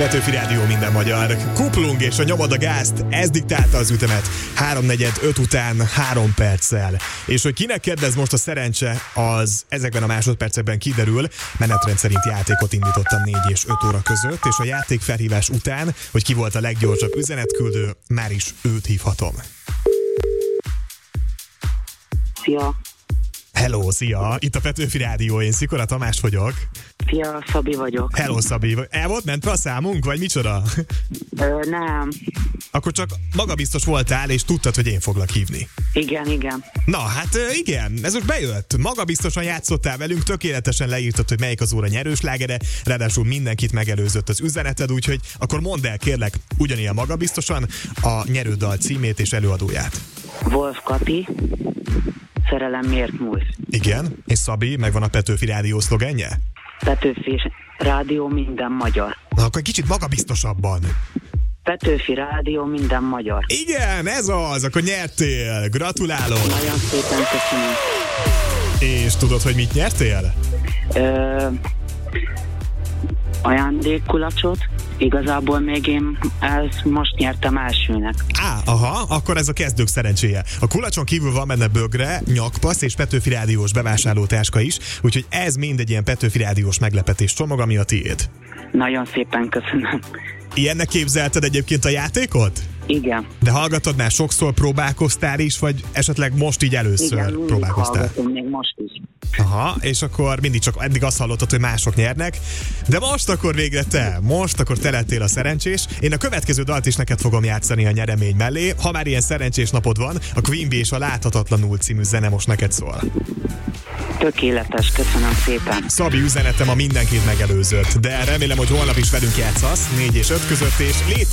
Petőfi Rádió, minden magyar. Kuplung és a nyomod a gázt, ez diktálta az ütemet. 3:45 után 3 perccel. És hogy kinek kedvez most a szerencse, az ezekben a másodpercekben kiderül. Menetrend szerint játékot indítottam 4 és 5 óra között, és a játék felhívás után, hogy ki volt a leggyorsabb üzenetküldő, már is őt hívhatom. Szia! Hello, szia! Itt a Petőfi Rádió, én Szikora Tamás vagyok. Szia, Szabi vagyok. Hello, Szabi. El volt mentve a számunk, vagy micsoda? Nem. Akkor csak magabiztos voltál, és tudtad, hogy én foglak hívni. Igen. Na, hát igen, ez most bejött. Magabiztosan játszottál velünk, tökéletesen leírtad, hogy melyik az óra nyerőslágere, ráadásul mindenkit megelőzött az üzeneted, úgyhogy akkor mondd el, kérlek, ugyanilyen magabiztosan a nyerődal címét és előadóját. Wolf Kati, szerelem miért múlt? Igen, és Szabi, megvan a Petőfi Rádió szlogenje? Petőfi Rádió, minden magyar. Na, akkor kicsit magabiztosabban. Petőfi Rádió, minden magyar. Igen, ez az, akkor nyertél. Gratulálok. Nagyon szépen köszönöm. És tudod, hogy mit nyertél? Ajándékkulacsot. Igazából még én ezt most nyertem elsőnek. Aha, akkor ez a kezdők szerencséje. A kulacson kívül van benne bögre, nyakpasz és Petőfi Rádiós bevásárlótáska is, úgyhogy ez mind egy ilyen Petőfi Rádiós meglepetés csomag, ami a tiéd. Nagyon szépen köszönöm. Ilyennek képzelted egyébként a játékot? Igen. De hallgatod már sokszor, próbálkoztál is, vagy esetleg most így először Igen, próbálkoztál? hallgatom, még most is. Aha, és akkor mindig csak eddig azt hallottad, hogy mások nyernek, de most akkor végre te, te lettél a szerencsés. Én a következő dalt is neked fogom játszani a nyeremény mellé. Ha már ilyen szerencsés napod van, a Queen Bee és a Láthatatlanul című zene most neked szól. Tökéletes, köszönöm szépen. Szabi üzenetem a mindenkit megelőzött, de remélem, hogy holnap is velünk játszasz 4 és 5 között, és